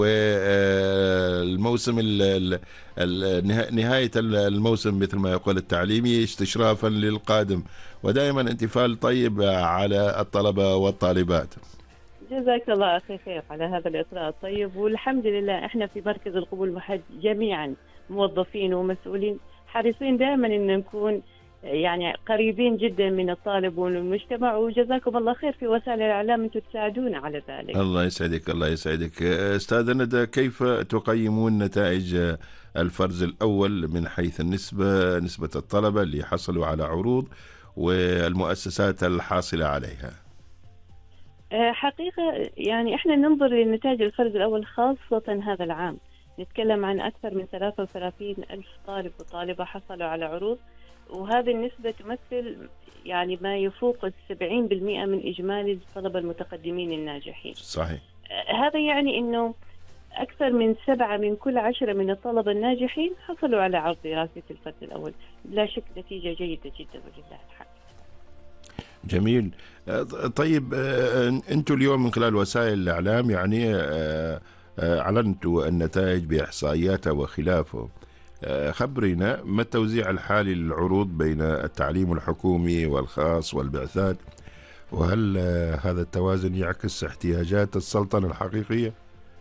والموسم نهاية الموسم مثل ما يقول التعليمي استشرافا للقادم، ودائما انتفال طيب على الطلبة والطالبات. جزاك الله أخي خير على هذا الإطراء الطيب، والحمد لله إحنا في مركز القبول المحج جميعا موظفين ومسؤولين حريصين دائما أن نكون يعني قريبين جدا من الطالب والمجتمع، وجزاكم الله خير في وسائل الإعلام أنتم تساعدونا على ذلك. الله يسعدك، الله يسعدك. أستاذ ندى، كيف تقيمون نتائج الفرز الأول من حيث نسبة الطلبة اللي حصلوا على عروض والمؤسسات الحاصلة عليها؟ حقيقة يعني إحنا ننظر لنتائج الفرز الأول خاصة هذا العام، نتكلم عن أكثر من 33 ألف طالب وطالبة حصلوا على عروض، وهذه النسبة تمثل يعني ما يفوق 70% من إجمالي الطلبة المتقدمين الناجحين. صحيح. هذا يعني أنه أكثر من 7 من كل 10 من الطلبة الناجحين حصلوا على عرض دراسي في الفرز الأول. لا شك نتيجة جيدة جدا ولله الحمد. جميل. طيب، أنتم اليوم من خلال وسائل الإعلام يعني أعلنتوا النتائج بإحصائياتها وخلافه. خبرينا ما التوزيع الحالي للعروض بين التعليم الحكومي والخاص والبعثات، وهل هذا التوازن يعكس احتياجات السلطنة الحقيقية؟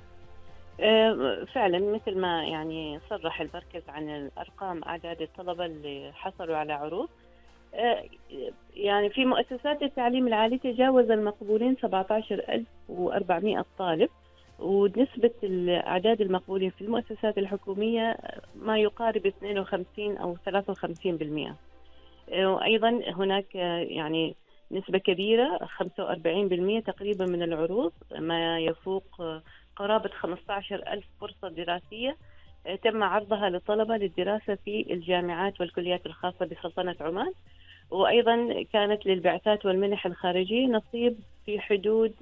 فعلا مثل ما يعني صرح المركز عن الأرقام أعداد الطلبة اللي حصلوا على عروض، يعني في مؤسسات التعليم العالي تجاوز المقبولين 17,400 طالب، ونسبة الأعداد المقبولين في المؤسسات الحكومية ما يقارب 52 أو 53%. وأيضا هناك يعني نسبة كبيرة 45% تقريبا من العروض، ما يفوق قرابة 15,000 فرصة دراسية تم عرضها للطلبة للدراسة في الجامعات والكليات الخاصة بسلطنة عمان، وأيضا كانت للبعثات والمنح الخارجية نصيب في حدود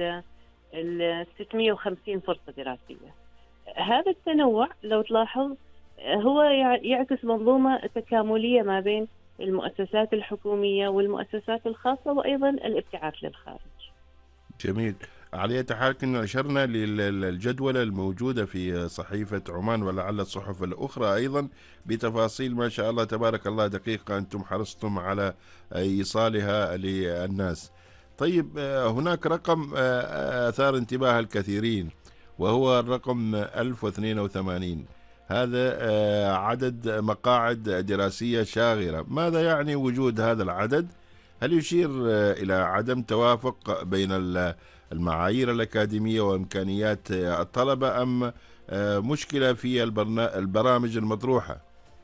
ال 650 فرصة دراسية. هذا التنوع لو تلاحظ هو يعكس منظومة تكاملية ما بين المؤسسات الحكومية والمؤسسات الخاصة وأيضا الابتعاث للخارج. جميل. على أي حال كنا أشرنا للجدولة الموجودة في صحيفة عمان ولعل الصحف الأخرى أيضا بتفاصيل ما شاء الله تبارك الله دقيقة أنتم حرصتم على إيصالها للناس. طيب، هناك رقم أثار انتباه الكثيرين وهو الرقم 1082. هذا عدد مقاعد دراسية شاغرة. ماذا يعني وجود هذا العدد؟ هل يشير إلى عدم توافق بين المعايير الأكاديمية وإمكانيات الطلبة، أم مشكلة في البرامج المطروحة؟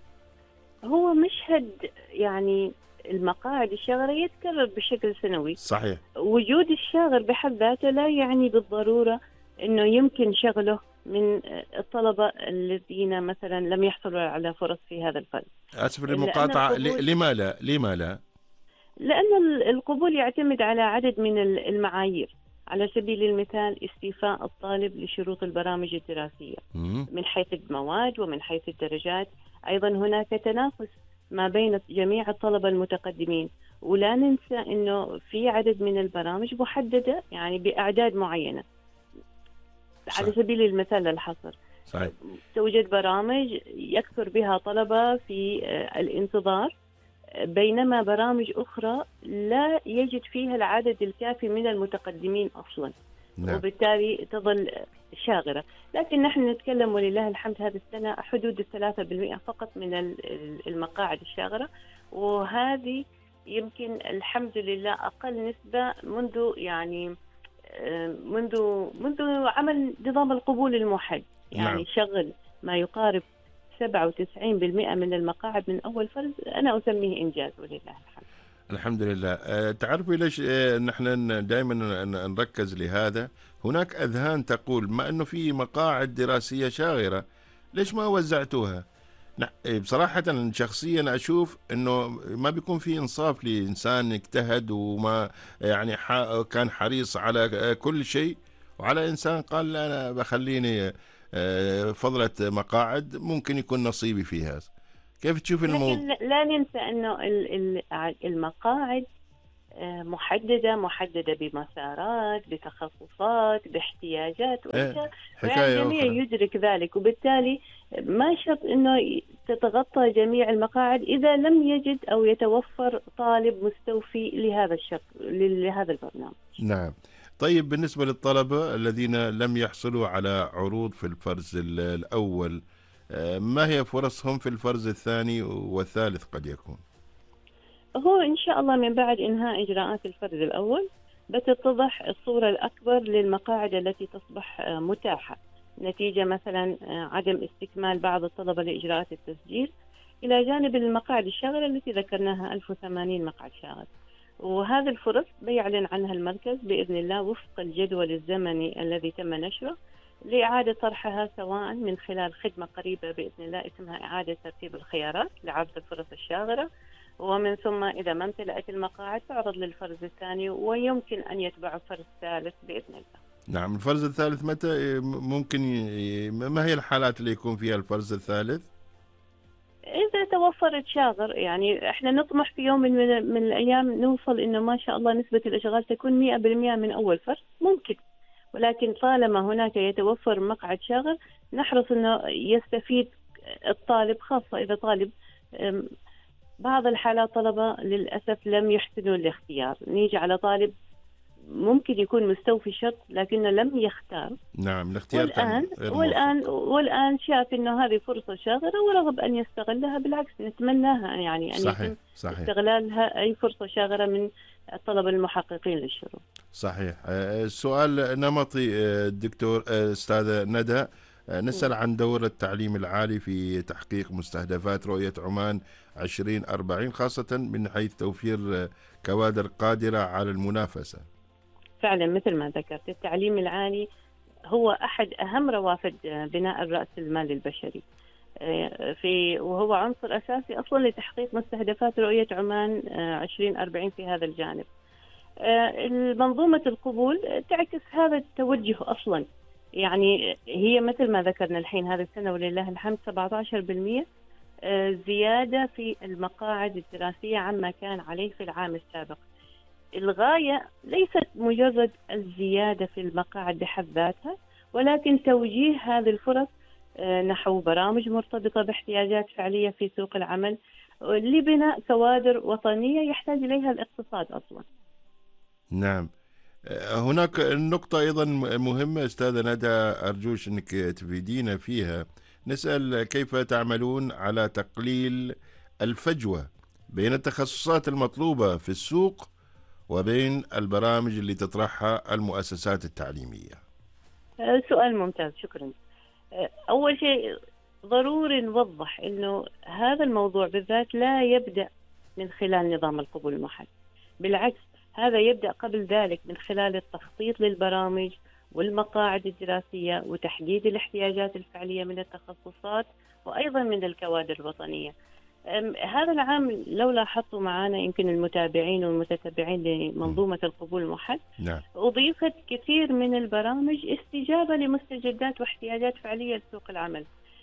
هو مشهد يعني المقاعد الشاغرة يتكرر بشكل سنوي. صحيح. وجود الشاغر بحد ذاته لا يعني بالضرورة أنه يمكن شغله من الطلبة الذين مثلا لم يحصلوا على فرص في هذا الفن. أسف للمقاطعة، لما لا؟ لأن القبول يعتمد على عدد من المعايير، على سبيل المثال استيفاء الطالب لشروط البرامج الدراسية من حيث المواد ومن حيث الدرجات. أيضا هناك تنافس ما بين جميع الطلبة المتقدمين، ولا ننسى أنه في عدد من البرامج محددة يعني بأعداد معينة. صح. على سبيل المثال الحصر، صحيح. توجد برامج يكثر بها طلبة في الانتظار، بينما برامج أخرى لا يجد فيها العدد الكافي من المتقدمين أصلا. نعم. وبالتالي تظل شاغرة. لكن نحن نتكلم ولله الحمد هذه السنة حدود 3% فقط من المقاعد الشاغرة، وهذه يمكن الحمد لله أقل نسبة منذ يعني منذ عمل نظام القبول الموحد. يعني نعم. شغل ما يقارب 97% من المقاعد من أول فرز، أنا أسميه إنجاز ولله الحمد. الحمد لله. تعرفي ليش نحن دائما نركز لهذا؟ هناك أذهان تقول ما أنه في مقاعد دراسية شاغرة ليش ما وزعتوها؟ بصراحة شخصيا أشوف أنه ما بيكون في إنصاف لإنسان اجتهد وما يعني كان حريص على كل شيء، وعلى إنسان قال لا أنا بخليني فضلة مقاعد ممكن يكون نصيبي فيها. كيف تشوف الموضوع؟ لكن لا ننسى أنه المقاعد محددة بمسارات، بتخصصات، باحتياجات، ويعني حكاية الجميع أخرى. يدرك ذلك، وبالتالي ما شرط أنه تتغطى جميع المقاعد إذا لم يجد أو يتوفر طالب مستوفي لهذا الشق لهذا البرنامج. نعم. طيب بالنسبة للطلبة الذين لم يحصلوا على عروض في الفرز الأول، ما هي فرصهم في الفرز الثاني والثالث قد يكون؟ هو إن شاء الله من بعد إنهاء إجراءات الفرز الأول بتتضح الصورة الأكبر للمقاعد التي تصبح متاحة نتيجة مثلا عدم استكمال بعض الطلبة لإجراءات التسجيل، إلى جانب المقاعد الشاغرة التي ذكرناها 1080 مقعد شاغر. وهذه الفرص بيعلن عنها المركز بإذن الله وفق الجدول الزمني الذي تم نشره لإعادة طرحها، سواء من خلال خدمة قريبة بإذن الله اسمها إعادة ترتيب الخيارات لعرض الفرص الشاغرة، ومن ثم إذا ما امتلأت المقاعد تعرض للفرز الثاني، ويمكن أن يتبع فرز ثالث بإذن الله. نعم. الفرز الثالث متى ممكن ما هي الحالات اللي يكون فيها الفرز الثالث؟ إذا توفرت شاغر، يعني إحنا نطمح في يوم من الأيام نوصل إنه ما شاء الله نسبة الإشغال تكون 100% من أول فرز، ممكن، ولكن طالما هناك يتوفر مقعد شاغر نحرص إنه يستفيد الطالب، خاصة إذا طالب بعض الحالات طلبة للأسف لم يحسنوا الاختيار، نيجي على طالب ممكن يكون مستوفي شرط لكنه لم يختار. نعم، الاختيار كان غير موفق. والآن شاف إنه هذه فرصة شاغرة ورغب أن يستغلها، بالعكس نتمناها يعني أن صحيح. يتم صحيح. استغلالها أي فرصة شاغرة من الطلبة المحققين للشروط. صحيح. سؤال نمطي الدكتور أستاذة ندى، نسأل عن دور التعليم العالي في تحقيق مستهدفات رؤية عمان 2040، خاصة من حيث توفير كوادر قادرة على المنافسة. فعلا مثل ما ذكرت، التعليم العالي هو أحد أهم روافد بناء رأس المال البشري، وهو عنصر أساسي أصلا لتحقيق مستهدفات رؤية عمان 2040 في هذا الجانب. منظومة القبول تعكس هذا التوجه أصلا، يعني هي مثل ما ذكرنا الحين هذه السنة ولله الحمد 17% زيادة في المقاعد الدراسية عما كان عليه في العام السابق. الغاية ليست مجرد الزيادة في المقاعد بحد ذاتها، ولكن توجيه هذه الفرص نحو برامج مرتبطة باحتياجات فعلية في سوق العمل لبناء كوادر وطنية يحتاج إليها الاقتصاد أصلا. نعم. هناك نقطة أيضا مهمة أستاذة ندى، أرجوش أنك تفيدينا فيها. نسأل كيف تعملون على تقليل الفجوة بين التخصصات المطلوبة في السوق وبين البرامج اللي تطرحها المؤسسات التعليمية؟ سؤال ممتاز، شكرا. أول شيء ضروري نوضح أنه هذا الموضوع بالذات لا يبدأ من خلال نظام القبول المحلي، بالعكس هذا يبدأ قبل ذلك من خلال التخطيط للبرامج والمقاعد الدراسية وتحديد الاحتياجات الفعلية من التخصصات وأيضا من الكوادر الوطنية. هذا العام لو لاحظتوا معنا يمكن المتابعين والمتتبعين لمنظومة القبول المحل، نعم. أضيفت كثير من البرامج استجابة لمستجدات واحتياجات فعلية لسوق العمل.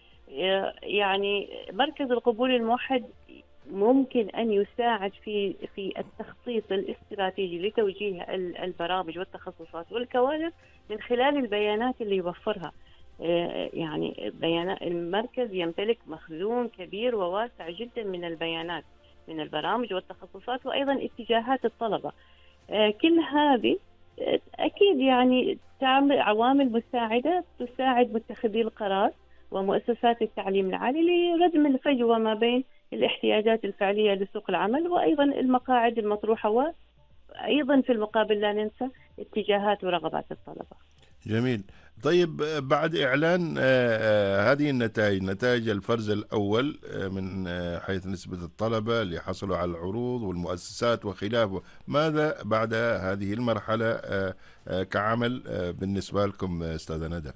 يعني مركز القبول الموحد ممكن أن يساعد في التخطيط الاستراتيجي لتوجيه البرامج والتخصصات والكوادر من خلال البيانات اللي يوفرها. يعني بيانات المركز يمتلك مخزون كبير وواسع جدا من البيانات من البرامج والتخصصات وأيضا اتجاهات الطلبة. كل هذه أكيد يعني تعمل عوامل مساعدة تساعد متخذي القرار ومؤسسات التعليم العالي لردم الفجوة ما بين الاحتياجات الفعلية لسوق العمل وأيضا المقاعد المطروحة، وأيضا في المقابل لا ننسى اتجاهات ورغبات الطلبة. جميل. طيب بعد إعلان هذه النتائج، نتائج الفرز الأول من حيث نسبة الطلبة اللي حصلوا على العروض والمؤسسات وخلافه، ماذا بعد هذه المرحلة كعمل بالنسبة لكم أستاذة ندى؟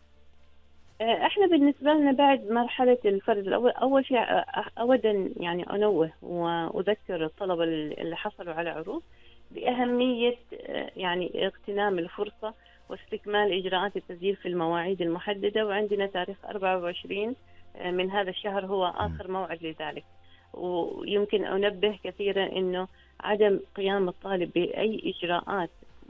احنا بالنسبة لنا بعد مرحلة الفرز الأول، أول شيء أود أن يعني أنوه وأذكر الطلبة اللي حصلوا على عروض بأهمية يعني اغتنام الفرصة واستكمال إجراءات التسجيل في المواعيد المحددة، وعندنا تاريخ 24 من هذا الشهر هو آخر موعد لذلك. ويمكن أنبه كثيرا أنه عدم قيام الطالب بأي إجراءات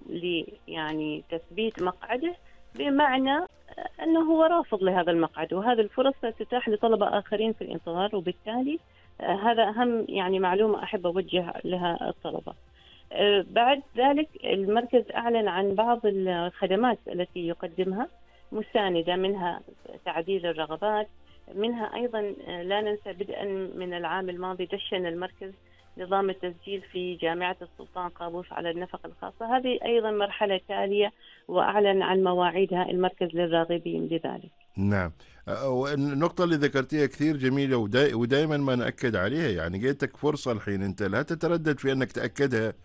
يعني تثبيت مقعده، بمعنى أنه هو رافض لهذا المقعد، وهذه الفرص ستتاح لطلبة آخرين في الانتظار، وبالتالي هذا أهم يعني معلومة أحب أوجه لها الطلبة. بعد ذلك المركز أعلن عن بعض الخدمات التي يقدمها مساندة، منها تعديل الرغبات، منها أيضا لا ننسى بدءا من العام الماضي دشن المركز نظام التسجيل في جامعة السلطان قابوس على النفقة الخاصة. هذه أيضا مرحلة تالية وأعلن عن مواعيدها المركز للراغبين بذلك. نعم. النقطة اللي ذكرتيها كثير جميلة، ودائما ما نأكد عليها، يعني جيتك فرصة الحين أنت لا تتردد في أنك تأكدها،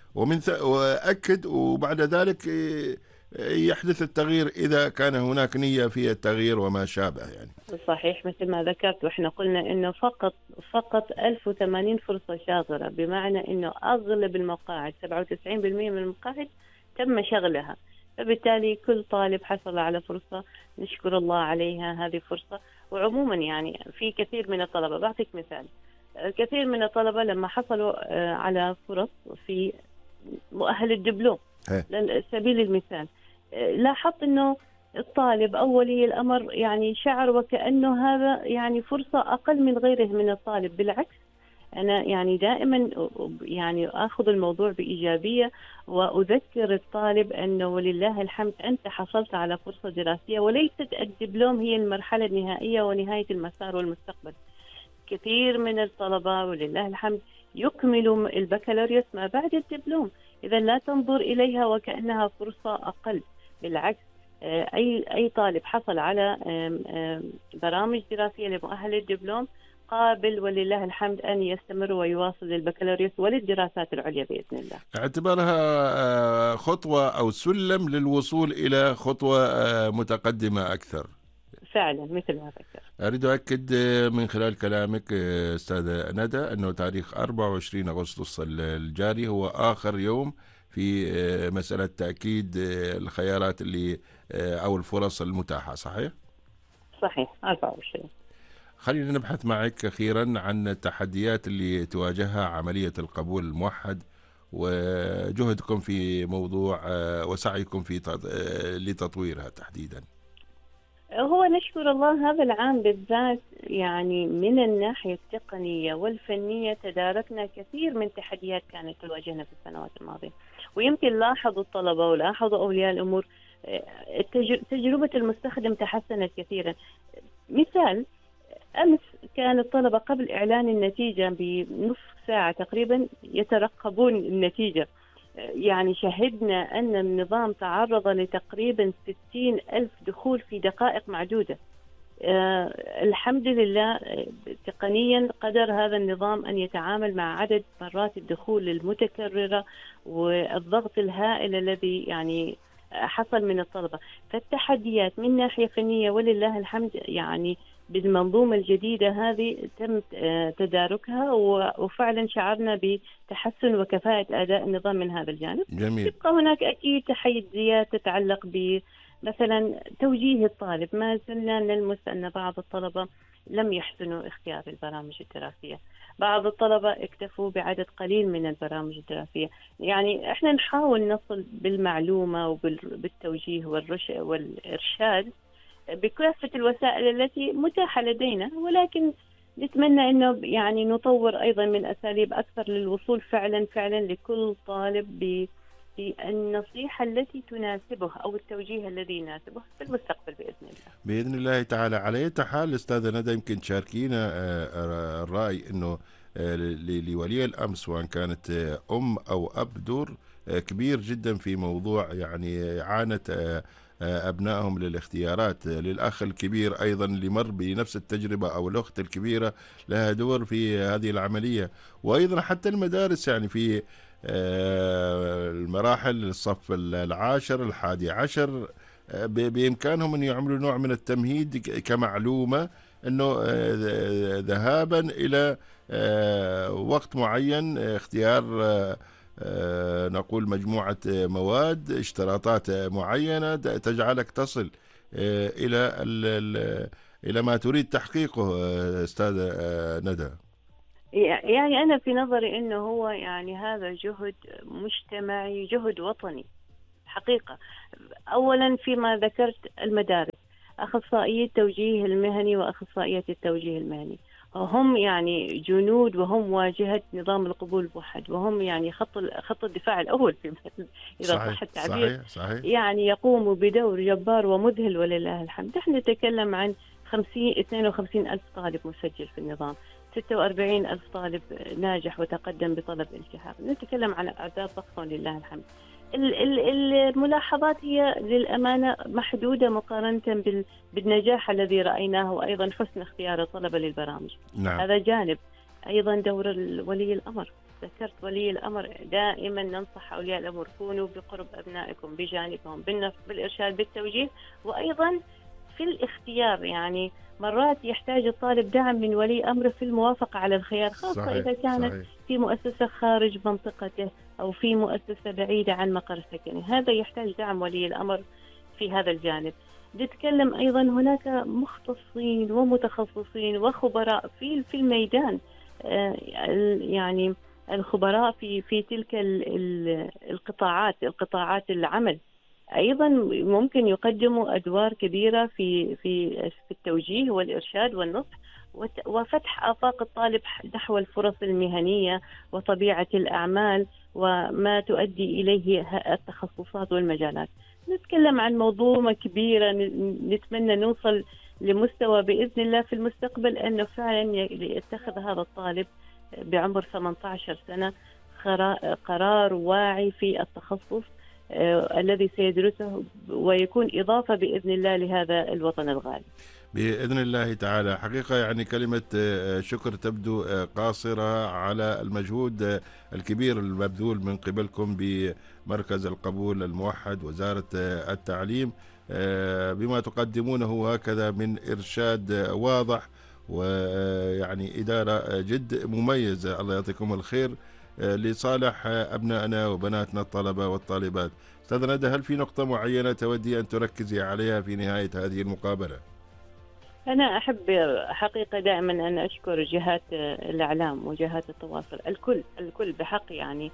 وأكد، وبعد ذلك يحدث التغيير إذا كان هناك نية في التغيير وما شابه يعني. صحيح، مثل ما ذكرت، وإحنا قلنا إنه فقط 1080 فرصة شاغرة، بمعنى إنه أغلب المقاعد 97% من المقاعد تم شغلها، فبالتالي كل طالب حصل على فرصة نشكر الله عليها. هذه فرصة. وعموما يعني في كثير من الطلبة، بعطيك مثال، كثير من الطلبة لما حصلوا على فرص في مؤهل الدبلوم على سبيل المثال، لاحظت انه الطالب او ولي الامر يعني شعر وكانه هذا يعني فرصه اقل من غيره من الطالب. بالعكس، انا يعني دائما يعني اخذ الموضوع بايجابيه، واذكر الطالب انه ولله الحمد انت حصلت على فرصه دراسيه، وليست الدبلوم هي المرحله النهائيه ونهايه المسار والمستقبل. كثير من الطلبه ولله الحمد يكملوا البكالوريوس ما بعد الدبلوم، إذا لا تنظر إليها وكأنها فرصة أقل. بالعكس، أي طالب حصل على برامج دراسية لمؤهل الدبلوم قابل ولله الحمد أن يستمر ويواصل البكالوريوس وللدراسات العليا بإذن الله، اعتبارها خطوة أو سلم للوصول إلى خطوة متقدمة أكثر. فعلا مثل ما ذكر. أريد أؤكد من خلال كلامك أستاذة ندى أنه تاريخ 24 أغسطس الجاري هو آخر يوم في مسألة تأكيد الخيارات اللي أو الفرص المتاحة، صحيح؟ صحيح، 24. خلينا نبحث معك أخيرا عن التحديات اللي تواجهها عملية القبول الموحد، وجهدكم في موضوع وسعيكم في لتطويرها تحديدا. هو نشكر الله هذا العام بالذات يعني من الناحية التقنية والفنية تداركنا كثير من تحديات كانت تواجهنا في السنوات الماضية، ويمكن لاحظوا الطلبة ولاحظوا أولياء الأمور تجربة المستخدم تحسنت كثيرا. مثال، أمس كان الطلبة قبل إعلان النتيجة بنصف ساعة تقريبا يترقبون النتيجة، يعني شهدنا أن النظام تعرض لتقريبا 60,000 دخول في دقائق معدودة. الحمد لله تقنيا قدر هذا النظام أن يتعامل مع عدد مرات الدخول المتكررة والضغط الهائل الذي يعني حصل من الطلبة. فالتحديات من ناحية فنية ولله الحمد يعني بالمنظومة الجديدة هذه تم تداركها، وفعلا شعرنا بتحسن وكفاءة أداء النظام من هذا الجانب. جميل. يبقى هناك أكيد تحديات تتعلق مثلا توجيه الطالب. ما زلنا نلمس أن بعض الطلبة لم يحسنوا اختيار البرامج الدراسية، بعض الطلبة اكتفوا بعدد قليل من البرامج الدراسية. يعني احنا نحاول نصل بالمعلومة وبالتوجيه والإرشاد بكافة الوسائل التي متاحة لدينا، ولكن نتمنى أنه يعني نطور أيضا من أساليب أكثر للوصول فعلا لكل طالب بالنصيحة التي تناسبه أو التوجيه الذي يناسبه في المستقبل بإذن الله. بإذن الله تعالى. على أي حال أستاذة ندى، يمكن تشاركينا الرأي أنه لولي الأمر سواء كانت أم أو أب دور كبير جدا في موضوع يعني إعانة أبنائهم للاختيارات. للأخ الكبير أيضا اللي مر بنفس التجربة أو الأخت الكبيرة لها دور في هذه العملية، وأيضا حتى المدارس يعني في المراحل الصف 10 11 بإمكانهم أن يعملوا نوع من التمهيد كمعلومة أنه ذهابا إلى وقت معين اختيار نقول مجموعة مواد اشتراطات معينة تجعلك تصل إلى ما تريد تحقيقه. أستاذ ندى. يعني أنا في نظري أنه هو يعني هذا جهد مجتمعي، جهد وطني حقيقة. أولا فيما ذكرت المدارس، أخصائيي التوجيه المهني وأخصائية التوجيه المهني هم يعني جنود، وهم واجهة نظام القبول الموحد، وهم يعني خط الدفاع الأول في إذا صحيح صح التعبير. صحيح صحيح. يعني يقوموا بدور جبار ومذهل ولله الحمد. نحن نتكلم عن 52 ألف طالب مسجل في النظام، 46 ألف طالب ناجح وتقدم بطلب التحاق. نتكلم على أعداد ضخمة لله الحمد. الملاحظات هي للأمانة محدودة مقارنة بالنجاح الذي رأيناه، وأيضا حسن اختيار الطلبة للبرامج. نعم. هذا جانب. أيضا دور ولي الأمر، ذكرت ولي الأمر، دائما ننصح أولياء الأمور كونوا بقرب أبنائكم، بجانبهم، بالإرشاد، بالتوجيه، وأيضا في الاختيار. يعني مرات يحتاج الطالب دعم من ولي أمره في الموافقة على الخيار، خاصة صحيح إذا كانت صحيح. في مؤسسة خارج منطقته أو في مؤسسة بعيدة عن مقر سكنه. هذا يحتاج دعم ولي الأمر في هذا الجانب. نتكلم أيضا هناك مختصين ومتخصصين وخبراء في الميدان، يعني الخبراء في تلك القطاعات العمل، أيضا ممكن يقدموا أدوار كبيرة في التوجيه والإرشاد والنصح وفتح آفاق الطالب نحو الفرص المهنية وطبيعة الأعمال وما تؤدي إليه التخصصات والمجالات. نتكلم عن موضوع كبيرة، نتمنى نوصل لمستوى بإذن الله في المستقبل أنه فعلا يتخذ هذا الطالب بعمر 18 سنة قرار واعي في التخصص الذي سيدرسه، ويكون إضافة بإذن الله لهذا الوطن الغالي بإذن الله تعالى. حقيقة يعني كلمة شكر تبدو قاصرة على المجهود الكبير المبذول من قبلكم بمركز القبول الموحد وزارة التعليم، بما تقدمونه هكذا من إرشاد واضح، ويعني إدارة جد مميزة. الله يعطيكم الخير لصالح أبنائنا وبناتنا الطلبة والطالبات. أستاذ ندى، هل في نقطة معينة تودي أن تركزي عليها في نهاية هذه المقابلة؟ أنا أحب حقيقة دائما أن أشكر جهات الإعلام وجهات التواصل، الكل بحق يعني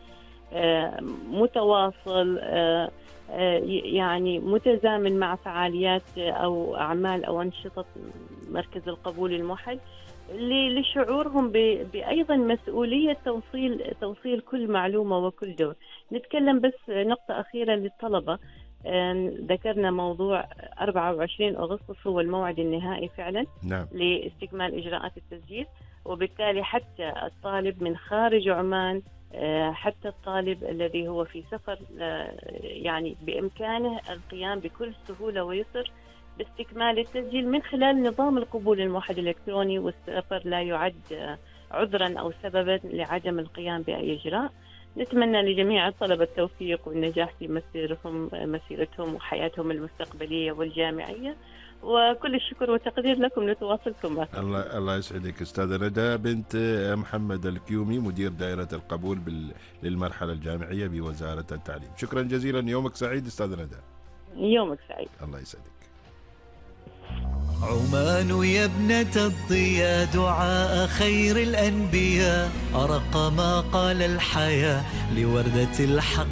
متواصل، يعني متزامن مع فعاليات أو أعمال أو أنشطة مركز القبول الموحد، لشعورهم بأيضا مسؤولية توصيل كل معلومة وكل دور. نتكلم بس نقطة أخيرة للطلبة. ذكرنا موضوع 24 أغسطس هو الموعد النهائي فعلا. نعم. لاستكمال إجراءات التسجيل، وبالتالي حتى الطالب من خارج عمان، حتى الطالب الذي هو في سفر، يعني بإمكانه القيام بكل سهولة ويسر باستكمال التسجيل من خلال نظام القبول الموحد الإلكتروني، والسفر لا يعد عذرا أو سببا لعدم القيام بأي إجراء. نتمنى لجميع الطلبة التوفيق والنجاح في مسيرتهم وحياتهم المستقبلية والجامعية، وكل الشكر والتقدير لكم لتواصلكم. الله يسعدك. أستاذة ندى بنت محمد الكيومي، مدير دائرة القبول للمرحلة الجامعية بوزارة التعليم. شكرا جزيلا، يومك سعيد أستاذة ندى. يومك سعيد. الله يسعدك. عمان يا ابنة الضياء، دعاء خير الأنبياء، أرق ما قال الحياة لوردة الحق